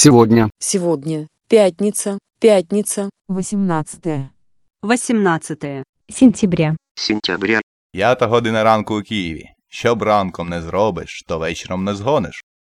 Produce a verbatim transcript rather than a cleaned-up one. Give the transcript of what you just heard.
Сегодня. Сегодня. Пятница. Пятница. восемнадцатое восемнадцатое сентября. Сентября. П'ята година ранку у Києві. Що б ранком не зробиш, то вечором не згониш.